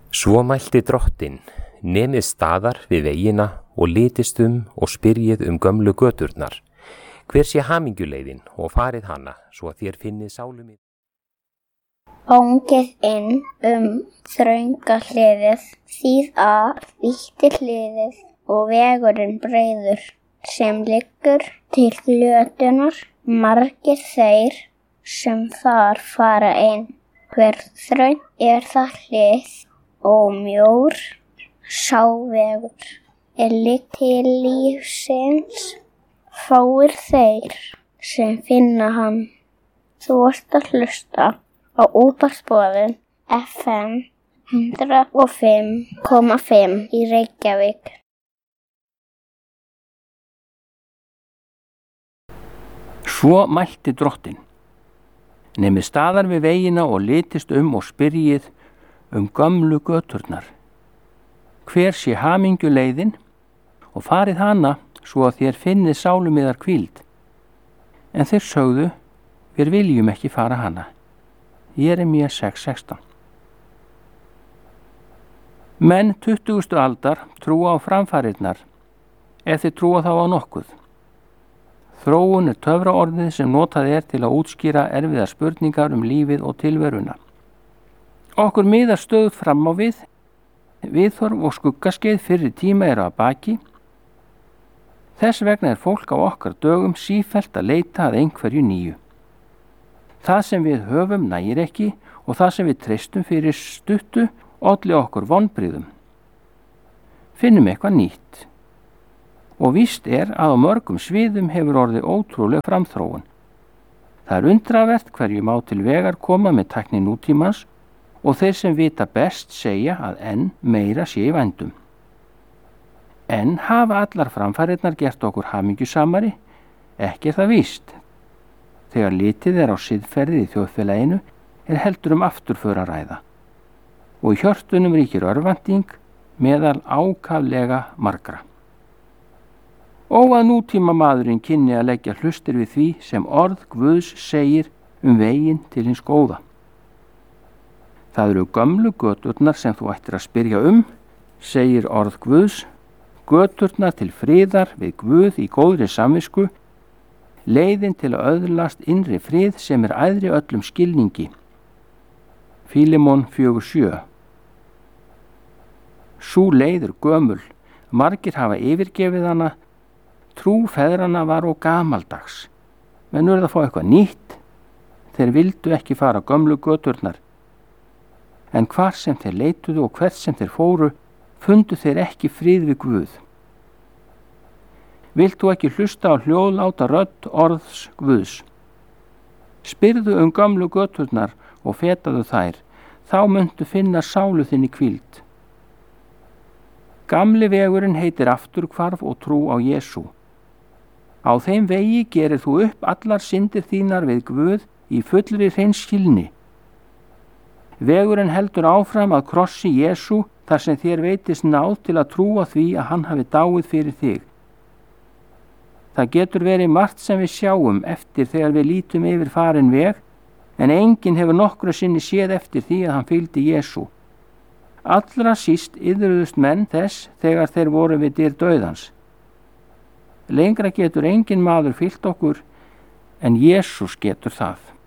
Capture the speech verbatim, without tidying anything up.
Svo mælti drottinn, nemið staðar við vegina og litist um og spyrjið um gömlu göturnar. Hver sé hamingjuleiðin og farið hana, svo að þér finnið sálumið. Óngið inn um þrönga hliðið, þýð að vítti hliðið og vegurinn breiður, sem liggur til glötunar, margir þeir sem þar fara inn. Hver þröng er það hlið og mjór, sá vegur er ligg til lífsins, fáir þeir sem finna hann. Þú ert að hlusta á útvarpsboðun F M hundrað og fimm komma fimm í Reykjavík. Svo mælti drottinn, nemið staðar við vegina og litist um og spyrjið um gömlu göturnar. Hver sé hamingjuleiðin og farið hana, svo að þér finnið sálumiðar hvíld. En þeir sögðu, við viljum ekki fara hana. Jeremía sex sextán. Menn tuttugustu aldar trúa á framfarirnar, ef þeir trúa þá á nokkuð. Þróun er töfraorðið sem notað er til að útskýra erfiðar spurningar um lífið og tilveruna. Okkur miðar stöðugt fram á við, viðhorf og skuggaskeið fyrri tíma eru að baki. Þess vegna er fólk á okkar dögum sífellt að leita að einhverju nýju. Það sem við höfum nægir ekki og það sem við treystum fyrir stuttu olli okkur vonbrigðum. Finnum eitthvað nýtt. Og víst er að á mörgum sviðum hefur orðið ótrúleg framþróun. Það er undravert hverju má til vegar koma með tækni nútímans og þeir sem vita best segja að enn meira sé í vændum. En hafa allar framfærirnar gert okkur hamingjusamari? Ekki er það víst. Þegar litið er á siðferðið í þjóðfélaginu er heldur um afturför að ræða. Og í hjörtunum ríkir örvænting meðal ákaflega margra. Ó að nútíma maðurinn kynni að leggja hlustir við því sem orð Guðs segir um veginn til hins góða. Það eru gömlu göturnar sem þú ættir að spyrja um, segir orð Guðs, göturnar til friðar við Guð í góðri samvisku, leiðin til að öðlast innri frið sem er æðri öllum skilningi. Fílemon fjögur sjö. Sú leið er gömul, margir hafa yfirgefið hana, trú feðranna var og gamaldags. Menn urðu að fá eitthvað nýtt, þeir vildu ekki fara gömlu göturnar. En hvar sem þeir leituðu og hvert sem þeir fóru, fundu þeir ekki frið við Guð. Vilt þú ekki hlusta á hljóðláta rödd orðs Guðs? Spyrðu um gömlu göturnar og fetaðu þær, þá muntu finna sálu þinni hvíld. Gamli vegurinn heitir afturhvarf og trú á Jesú. Á þeim vegi gerir þú upp allar syndir þínar við Guð í fullri hreinskilni. Vegurinn heldur áfram að krossi Jesú þar sem þér veitist náð til að trúa því að hann hafi dáið fyrir þig. Það getur verið margt sem við sjáum eftir þegar við lítum yfir farin veg, en enginn hefur nokkru sinni séð eftir því að hann fylgdi Jesú. Allra síst iðruðust menn þess þegar þeir voru við dyr dauðans. Lengra getur enginn maður fylgt okkur, en Jesús getur það.